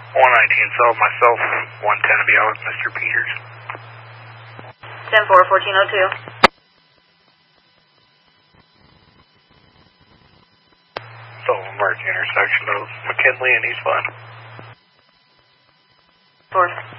119 South, myself, 110 to be out with Mr. Peters. 10-4, 1402. So, merge intersection of McKinley and East 5. 4.